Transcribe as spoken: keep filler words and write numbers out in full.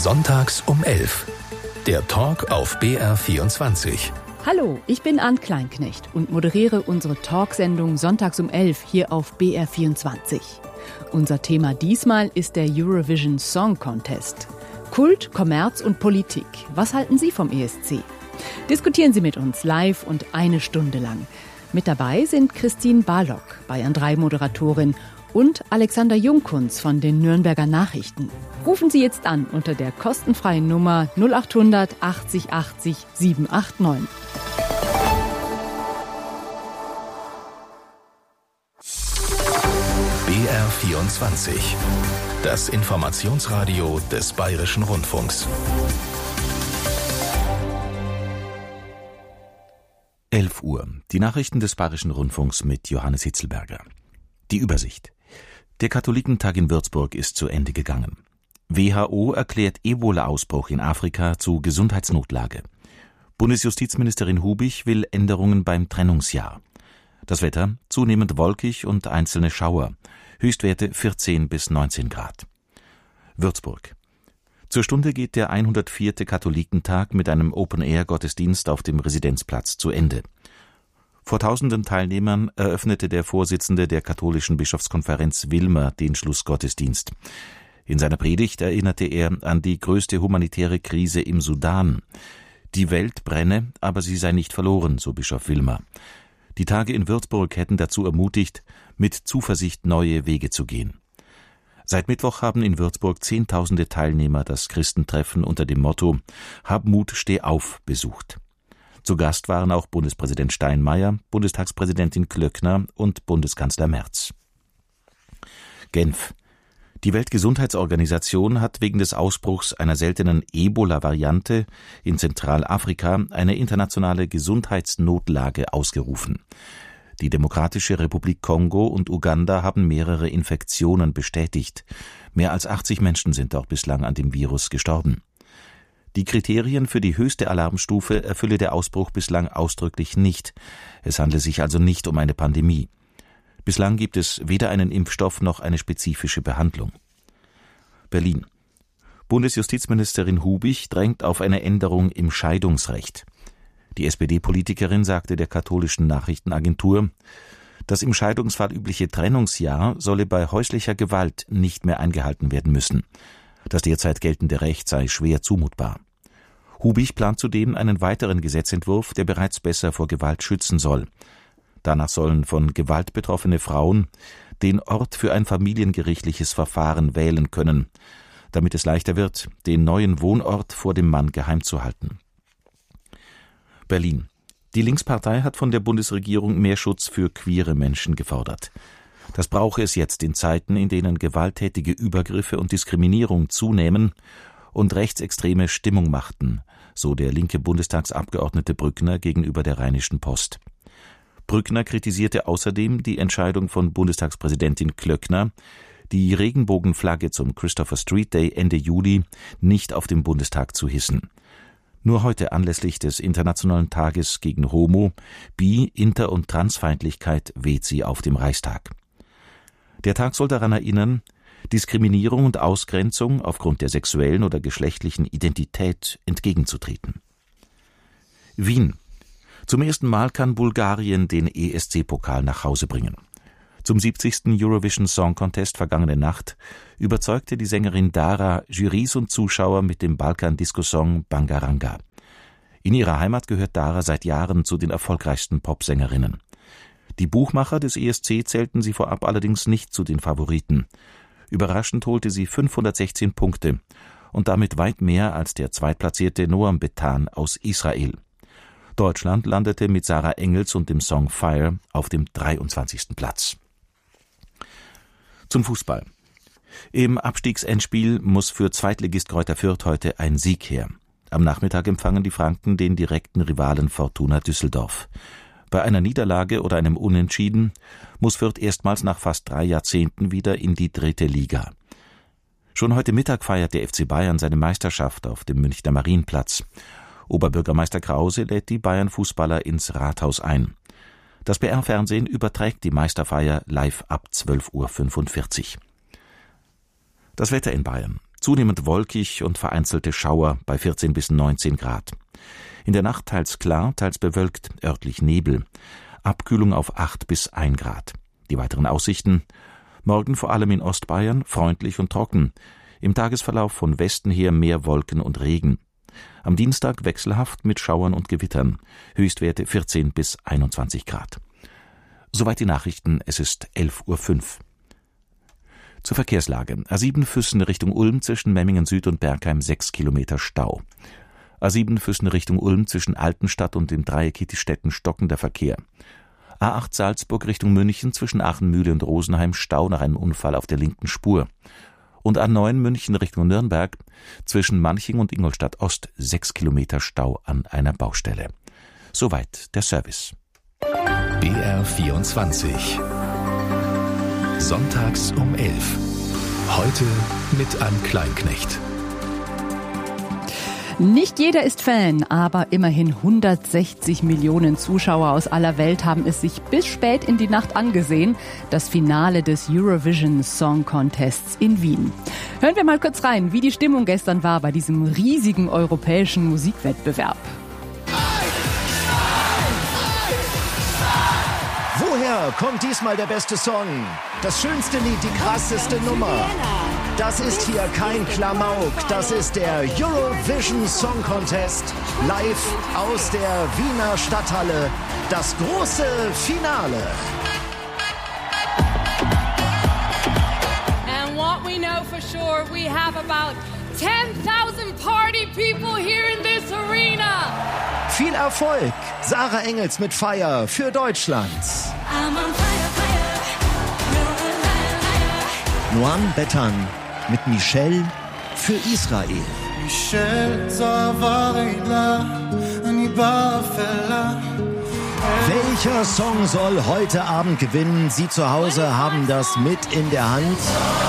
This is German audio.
Sonntags um elf. Der Talk auf B R vierundzwanzig. Hallo, ich bin Ann Kleinknecht und moderiere unsere Talksendung Sonntags um elf hier auf B R vierundzwanzig. Unser Thema diesmal ist der Eurovision Song Contest. Kult, Kommerz und Politik. Was halten Sie vom E S C? Diskutieren Sie mit uns live und eine Stunde lang. Mit dabei sind Christine Barlock, Bayern drei Moderatorin, und Alexander Jungkunz von den Nürnberger Nachrichten. Rufen Sie jetzt an unter der kostenfreien Nummer null acht hundert achtzig achtzig sieben acht neun. B R vierundzwanzig. Das Informationsradio des Bayerischen Rundfunks. elf Uhr. Die Nachrichten des Bayerischen Rundfunks mit Johannes Hitzelberger. Die Übersicht. Der Katholikentag in Würzburg ist zu Ende gegangen. W H O erklärt Ebola-Ausbruch in Afrika zu Gesundheitsnotlage. Bundesjustizministerin Hubich will Änderungen beim Trennungsjahr. Das Wetter zunehmend wolkig und einzelne Schauer. Höchstwerte vierzehn bis neunzehn Grad. Würzburg. Zur Stunde geht der hundertvierte Katholikentag mit einem Open-Air-Gottesdienst auf dem Residenzplatz zu Ende. Vor tausenden Teilnehmern eröffnete der Vorsitzende der katholischen Bischofskonferenz Wilmer den Schlussgottesdienst. In seiner Predigt erinnerte er an die größte humanitäre Krise im Sudan. Die Welt brenne, aber sie sei nicht verloren, so Bischof Wilmer. Die Tage in Würzburg hätten dazu ermutigt, mit Zuversicht neue Wege zu gehen. Seit Mittwoch haben in Würzburg Zehntausende Teilnehmer das Christentreffen unter dem Motto »Hab Mut, steh auf« besucht. Zu Gast waren auch Bundespräsident Steinmeier, Bundestagspräsidentin Klöckner und Bundeskanzler Merz. Genf. Die Weltgesundheitsorganisation hat wegen des Ausbruchs einer seltenen Ebola-Variante in Zentralafrika eine internationale Gesundheitsnotlage ausgerufen. Die Demokratische Republik Kongo und Uganda haben mehrere Infektionen bestätigt. Mehr als achtzig Menschen sind auch bislang an dem Virus gestorben. Die Kriterien für die höchste Alarmstufe erfülle der Ausbruch bislang ausdrücklich nicht. Es handle sich also nicht um eine Pandemie. Bislang gibt es weder einen Impfstoff noch eine spezifische Behandlung. Berlin. Bundesjustizministerin Hubich drängt auf eine Änderung im Scheidungsrecht. Die S P D-Politikerin sagte der katholischen Nachrichtenagentur, das im Scheidungsfall übliche Trennungsjahr solle bei häuslicher Gewalt nicht mehr eingehalten werden müssen. Das derzeit geltende Recht sei schwer zumutbar. Hubich plant zudem einen weiteren Gesetzentwurf, der bereits besser vor Gewalt schützen soll. Danach sollen von Gewalt betroffene Frauen den Ort für ein familiengerichtliches Verfahren wählen können, damit es leichter wird, den neuen Wohnort vor dem Mann geheim zu halten. Berlin. Die Linkspartei hat von der Bundesregierung mehr Schutz für queere Menschen gefordert. Das brauche es jetzt in Zeiten, in denen gewalttätige Übergriffe und Diskriminierung zunehmen und rechtsextreme Stimmung machten, so der linke Bundestagsabgeordnete Brückner gegenüber der Rheinischen Post. Brückner kritisierte außerdem die Entscheidung von Bundestagspräsidentin Klöckner, die Regenbogenflagge zum Christopher Street Day Ende Juli nicht auf dem Bundestag zu hissen. Nur heute anlässlich des Internationalen Tages gegen Homo-, Bi-, Inter- und Transfeindlichkeit weht sie auf dem Reichstag. Der Tag soll daran erinnern, Diskriminierung und Ausgrenzung aufgrund der sexuellen oder geschlechtlichen Identität entgegenzutreten. Wien. Zum ersten Mal kann Bulgarien den E S C-Pokal nach Hause bringen. Zum siebzigsten Eurovision Song Contest vergangene Nacht überzeugte die Sängerin Dara Jurys und Zuschauer mit dem Balkan-Disco-Song Bangaranga. In ihrer Heimat gehört Dara seit Jahren zu den erfolgreichsten Popsängerinnen. Die Buchmacher des E S C zählten sie vorab allerdings nicht zu den Favoriten. Überraschend holte sie fünfhundertsechzehn Punkte und damit weit mehr als der zweitplatzierte Noam Betan aus Israel. Deutschland landete mit Sarah Engels und dem Song Fire auf dem dreiundzwanzigsten Platz. Zum Fußball. Im Abstiegsendspiel muss für Zweitligist Greuther Fürth heute ein Sieg her. Am Nachmittag empfangen die Franken den direkten Rivalen Fortuna Düsseldorf. Bei einer Niederlage oder einem Unentschieden muss Fürth erstmals nach fast drei Jahrzehnten wieder in die dritte Liga. Schon heute Mittag feiert der F C Bayern seine Meisterschaft auf dem Münchner Marienplatz. Oberbürgermeister Krause lädt die Bayern-Fußballer ins Rathaus ein. Das B R-Fernsehen überträgt die Meisterfeier live ab zwölf Uhr fünfundvierzig. Das Wetter in Bayern. Zunehmend wolkig und vereinzelte Schauer bei vierzehn bis neunzehn Grad. In der Nacht teils klar, teils bewölkt, örtlich Nebel. Abkühlung auf acht bis ein Grad. Die weiteren Aussichten: morgen vor allem in Ostbayern freundlich und trocken. Im Tagesverlauf von Westen her mehr Wolken und Regen. Am Dienstag wechselhaft mit Schauern und Gewittern. Höchstwerte vierzehn bis einundzwanzig Grad. Soweit die Nachrichten, es ist elf Uhr fünf. Zur Verkehrslage. A sieben Füssen Richtung Ulm zwischen Memmingen Süd und Bergheim sechs Kilometer Stau. A sieben Füssen Richtung Ulm zwischen Altenstadt und dem Dreieck Hittistetten stockender Verkehr. A acht Salzburg Richtung München zwischen Aachenmühle und Rosenheim Stau nach einem Unfall auf der linken Spur. Und A neun München Richtung Nürnberg zwischen Manching und Ingolstadt Ost sechs Kilometer Stau an einer Baustelle. Soweit der Service. B R vierundzwanzig. Sonntags um elf. Heute mit Ann Kleinknecht. Nicht jeder ist Fan, aber immerhin hundertsechzig Millionen Zuschauer aus aller Welt haben es sich bis spät in die Nacht angesehen, das Finale des Eurovision Song Contests in Wien. Hören wir mal kurz rein, wie die Stimmung gestern war bei diesem riesigen europäischen Musikwettbewerb. Woher kommt diesmal der beste Song? Das schönste Lied, die krasseste Nummer. Das ist hier kein Klamauk, das ist der Eurovision Song Contest, live aus der Wiener Stadthalle, das große Finale. And what we know for sure, we have about ten thousand party people here in this arena. Viel Erfolg, Sarah Engels mit Fire für Deutschland. I'm on fire, fire. Noam Bettan mit Michelle für Israel. Welcher Song soll heute Abend gewinnen? Sie zu Hause haben das mit in der Hand.